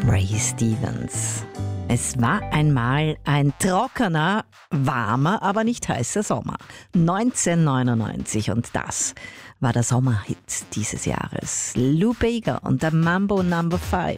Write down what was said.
Ray Stevens. Es war einmal ein trockener, warmer, aber nicht heißer Sommer. 1999 und das war der Sommerhit dieses Jahres. Lou Bega und der Mambo No. 5.